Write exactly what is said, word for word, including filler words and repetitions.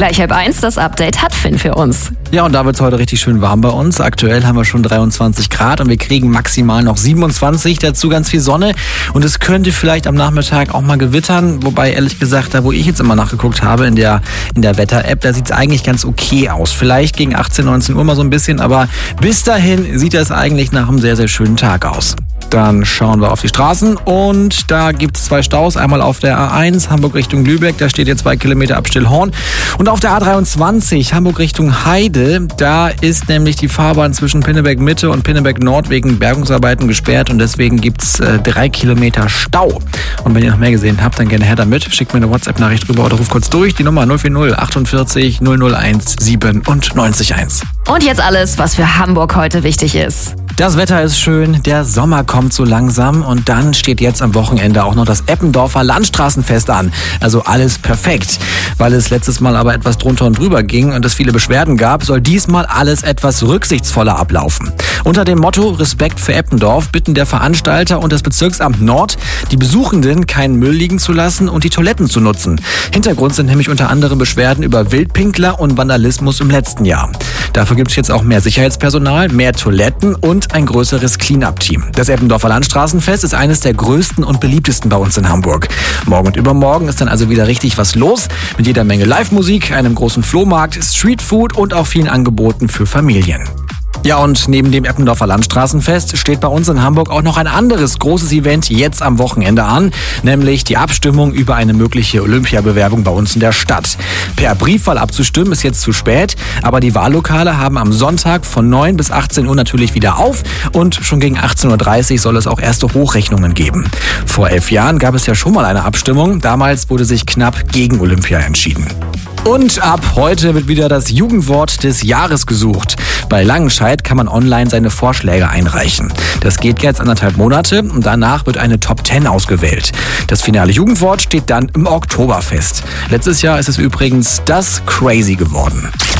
Gleich halb eins, das Update hat Finn für uns. Ja, und da wird es heute richtig schön warm bei uns. Aktuell haben wir schon dreiundzwanzig Grad und wir kriegen maximal noch siebenundzwanzig, dazu ganz viel Sonne. Und es könnte vielleicht am Nachmittag auch mal gewittern, wobei ehrlich gesagt, da wo ich jetzt immer nachgeguckt habe in der, in der Wetter-App, da sieht es eigentlich ganz okay aus. Vielleicht gegen achtzehn, neunzehn Uhr mal so ein bisschen, aber bis dahin sieht das eigentlich nach einem sehr, sehr schönen Tag aus. Dann schauen wir auf die Straßen und da gibt es zwei Staus. Einmal auf der A eins Hamburg Richtung Lübeck, da steht jetzt zwei Kilometer ab Stillhorn. Und auf der A dreiundzwanzig Hamburg Richtung Heide, da ist nämlich die Fahrbahn zwischen Pinneberg Mitte und Pinneberg Nord wegen Bergungsarbeiten gesperrt und deswegen gibt es äh, drei Kilometer Stau. Und wenn ihr noch mehr gesehen habt, dann gerne her damit. Schickt mir eine WhatsApp-Nachricht rüber oder ruft kurz durch. Die Nummer null vier null achtundvierzig null null eins siebenundneunzig eins. Und jetzt alles, was für Hamburg heute wichtig ist. Das Wetter ist schön, der Sommer kommt so langsam und dann steht jetzt am Wochenende auch noch das Eppendorfer Landstraßenfest an. Also alles perfekt. Weil es letztes Mal aber etwas drunter und drüber ging und es viele Beschwerden gab, soll diesmal alles etwas rücksichtsvoller ablaufen. Unter dem Motto Respekt für Eppendorf bitten der Veranstalter und das Bezirksamt Nord, die Besuchenden keinen Müll liegen zu lassen und die Toiletten zu nutzen. Hintergrund sind nämlich unter anderem Beschwerden über Wildpinkler und Vandalismus im letzten Jahr. Dafür gibt es jetzt auch mehr Sicherheitspersonal, mehr Toiletten und ein größeres Clean-Up-Team. Das Eppendorfer Landstraßenfest ist eines der größten und beliebtesten bei uns in Hamburg. Morgen und übermorgen ist dann also wieder richtig was los. Mit jeder Menge Live-Musik, einem großen Flohmarkt, Streetfood und auch vielen Angeboten für Familien. Ja, und neben dem Eppendorfer Landstraßenfest steht bei uns in Hamburg auch noch ein anderes großes Event jetzt am Wochenende an, nämlich die Abstimmung über eine mögliche Olympiabewerbung bei uns in der Stadt. Per Briefwahl abzustimmen ist jetzt zu spät, aber die Wahllokale haben am Sonntag von neun bis achtzehn Uhr natürlich wieder auf und schon gegen achtzehn Uhr dreißig soll es auch erste Hochrechnungen geben. Vor elf Jahren gab es ja schon mal eine Abstimmung, damals wurde sich knapp gegen Olympia entschieden. Und ab heute wird wieder das Jugendwort des Jahres gesucht. Bei Langenscheidt kann man online seine Vorschläge einreichen. Das geht jetzt anderthalb Monate und danach wird eine Top zehn ausgewählt. Das finale Jugendwort steht dann im Oktober fest. Letztes Jahr ist es übrigens das Crazy geworden.